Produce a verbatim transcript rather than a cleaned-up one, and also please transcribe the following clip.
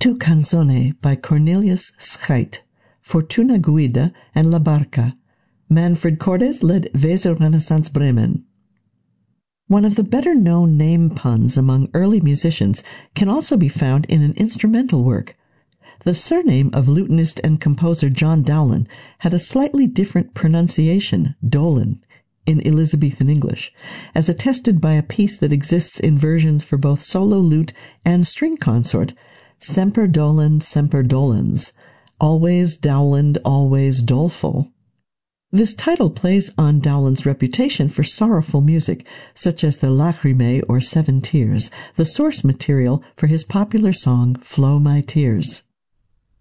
Tu Canzone by Cornelius Scheidt, Fortuna Guida and La Barca. Manfred Cordes led Weser Renaissance Bremen. One of the better-known name puns among early musicians can also be found in an instrumental work. The surname of lutenist and composer John Dowland had a slightly different pronunciation, Dolan, in Elizabethan English, as attested by a piece that exists in versions for both solo lute and string consort, Semper Dolan, Semper Dolens, always Dowland, always doleful. This title plays on Dowland's reputation for sorrowful music, such as the Lacrimae or Seven Tears, the source material for his popular song Flow My Tears.